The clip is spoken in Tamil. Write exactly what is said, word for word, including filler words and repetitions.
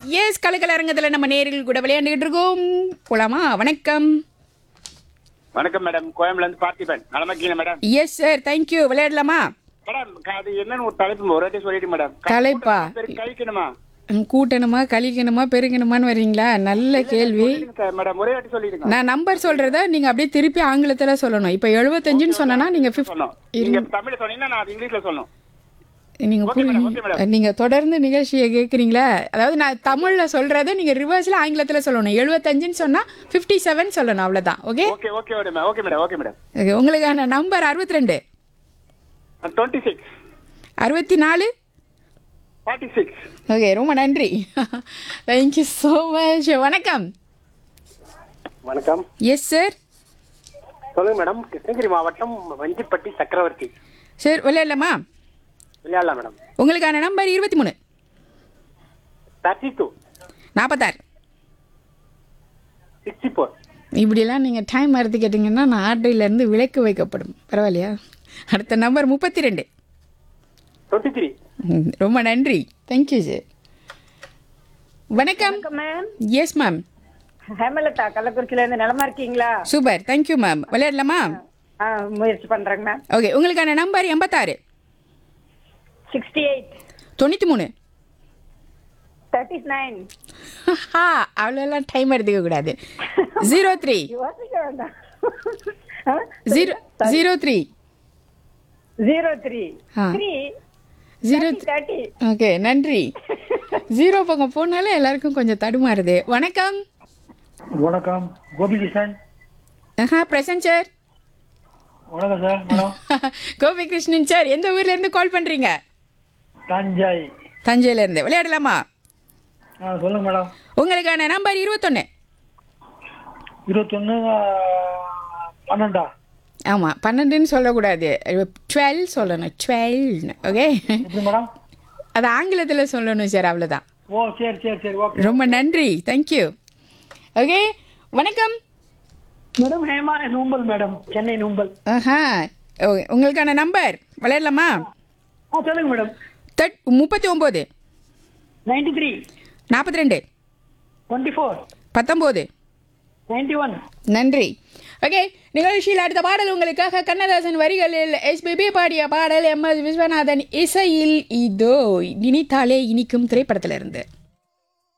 எஸ் கலக்கல அரங்கத்தில் நம்ம நேரில் கூட விளையாண்டுகிட்டு இருக்கோம். போலாமா? வணக்கம். வணக்கம் மேடம், கோயம்புல இருந்து பார்த்திபன். நலமா இருக்கீங்க மேடம்? Yes sir, thank you. விளையாடலாமா? மேடம் அது என்னன்னு ஒரு தலைப்பு ஒரு வாட்டி சொல்லிட்டு மேடம். தலைப்பா? கழிக்கணுமா, ம், கூட்டணுமா கழிக்கணுமா பெருகணுமான்னு வரீங்களா? நல்ல கேள்வி. மேடம் ஒரே வாட்டி சொல்லிடுங்க. நான் நம்பர் சொல்றத நீங்க அப்படியே திருப்பி ஆங்கிலத்துல சொல்லணும். இப்ப எழுபத்தஞ்சுன்னு சொன்னா நீங்க சொல்லணும். நீங்க தமிழ்ல சொன்னீங்கன்னா நான் அது இங்கிலீஷ்ல சொல்லணும். நீங்க Okay madam, okay புரி- madam. நீங்க தொடர்ந்து நிகழ்ச்சியை கேக்குறீங்களா? அதாவது நான் தமிழ்ல சொல்றதை நீங்க ரிவர்ஸ்ல ஆங்கிலத்துல சொல்லணும். எழுபத்தஞ்சுன்னு சொன்னா பிப்டி செவன் சொல்லணும். அவ்வளவுதான். Okay okay okay madam, okay madam, okay madam. Okay, உங்களுக்கான நம்பர் அறுபத்தி ரெண்டு டுவெண்ட்டி சிக்ஸ் அறுபத்தி நாலு. Forty six. ஓகே, ரொம்ப நன்றி. Thank you so much. வணக்கம். வணக்கம். Yes sir. சொல்லுங்க மேடம். கிருஷ்ணகிரி மாவட்டம் வஞ்சிப்பட்டி சக்கரவர்த்தி. சார் விளையாடலாமா? விளையாடலாம் மேடம். உங்களுக்கான நம்பர் இருபத்தி மூணு தேர்ட்டி டூ நாற்பத்தாறு. Sixty four. இப்படியெல்லாம் நீங்கள் டைம் மறுத்து கேட்டிங்கன்னா நான் ஆட்டையிலேருந்து விலக்கு வைக்கப்படும். பரவாயில்லையா? அடுத்த நம்பர் முப்பத்தி ரெண்டு டுவெண்ட்டி த்ரீ. ரொம்ப நன்றி. Thank you sir. வணக்கம். Ma'am, yes ma'am. ஹேமலதா கள்ளக்குறிச்சியில இருந்து. நலமா இருக்கீங்களா? Super, thank you ma'am. விளையாடலாமா? ஆ, முயற்சி பண்றேங்க மேம். ஓகே, உங்களுக்கான நம்பர் எண்பத்தாறு சிக்ஸ்டி எயிட் தொண்ணூற்றி மூணு. Thirty nine. அவ்வளோலாம் டைம் எடுத்துக்க கூடாது. ஜீரோ த்ரீ யோசிக்க வேண்டாம். Zero zero three zero three ஆ. Three zero thirty. ஓகே, நன்றி. ஜீரோ பக்கம் போனாலே எல்லாருக்கும் கொஞ்சம் தடுமாறுது. வணக்கம். வணக்கம், கோபிகிருஷ்ணன். ஆஹா, பிரசன்ட் சார். வணக்கம் sir. Madam, Gopi Krishnan sir, எந்த ஊர்ல இருந்து கால் பண்றீங்க? தஞ்சை. தஞ்சையில இருந்து. விளையாடலாமா? ஆ சொல்லுங்க மேடம். உங்களுக்கான நம்பர் இருபத்தொன்னு. இருபத்தொன்னு பன்னெண்டா? ஆமா, பன்னெண்டுன்னு சொல்லக்கூடாது, டுவெல் சொல்லணும். டுவெல். ஓகே, எப்படி மேடம்? அது ஆங்கிலத்துல சொல்லணும் சார். அவ்வளவுதான். ஓ சரி சரி சரி ஓகே. ரொம்ப நன்றி. தேங்க்யூ. ஓகே, வணக்கம். Madam Hema Noombal madam, Chennai Noombal. ஆஹா, ஓகே, உங்களுக்கான நம்பர் விளையாடலாமா? ஆ சொல்லுங்க மேடம். தட் முப்பத்தி ஒம்பது நைன்டி த்ரீ நாற்பத்தி ரெண்டு டுவெண்ட்டி ஃபோர் பத்தொம்போது. Ninety one. நன்றி. ஓகே, நிகழ்ச்சியில் அடுத்த பாடல் உங்களுக்காக கண்ணதாசன் வரிகளில் எஸ்பிபி பாடிய பாடல், எம் எஸ் விஸ்வநாதன் இசையில் இதோ நினைத்தாலே இனிக்கும் திரைப்படத்திலிருந்து.